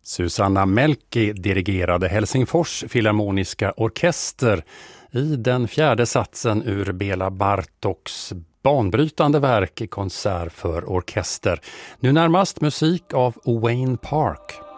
Susanna Melki dirigerade Helsingfors Filharmoniska orkester i den fjärde satsen ur Bela Bartoks banbrytande verk Konsert för orkester. Nu närmast musik av Wayne Park.